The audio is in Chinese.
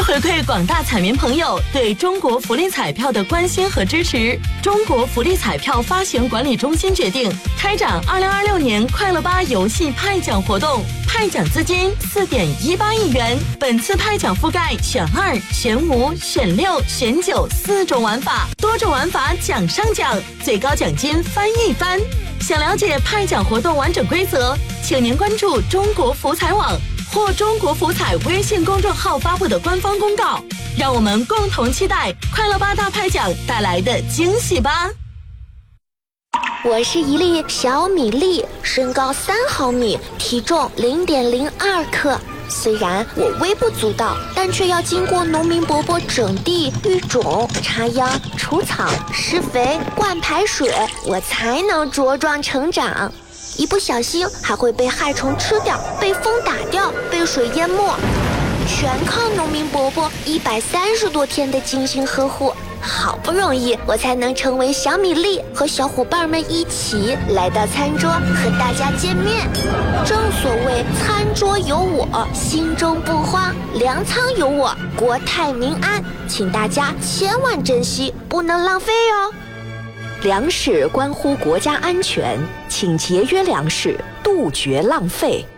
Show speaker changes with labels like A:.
A: 回馈广大彩民朋友对中国福利彩票的关心和支持，中国福利彩票发行管理中心决定开展2026年快乐吧游戏派奖活动，派奖资金4.18亿元。本次派奖覆盖选2、选5、选6、选94种玩法，多种玩法奖上奖，最高奖金翻一番。想了解派奖活动完整规则，请您关注中国福彩网或中国福彩微信公众号发布的官方公告，让我们共同期待快乐吧大派奖带来的惊喜吧。
B: 我是一粒小米粒，身高3毫米，体重0.02克。虽然我微不足道，但却要经过农民伯伯整地、育种、插秧、除草、施肥、灌排水，我才能茁壮成长。一不小心还会被害虫吃掉，被风打掉，被水淹没，全靠农民伯伯130多天的精心呵护。好不容易我才能成为小米粒，和小伙伴们一起来到餐桌和大家见面。正所谓餐桌有我，心中不慌；粮仓有我，国泰民安。请大家千万珍惜，不能浪费哦。
C: 粮食关乎国家安全，请节约粮食，杜绝浪费。